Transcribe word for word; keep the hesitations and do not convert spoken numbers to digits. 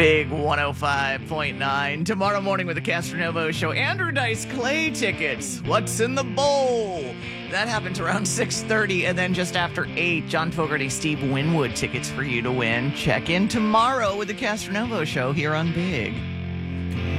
Big one oh five point nine. Tomorrow morning with the Castronovo Show. Andrew Dice Clay tickets. What's in the bowl? That happens around six thirty. And then just after eight, John Fogerty, Steve Winwood tickets for you to win. Check in tomorrow with the Castronovo Show here on Big.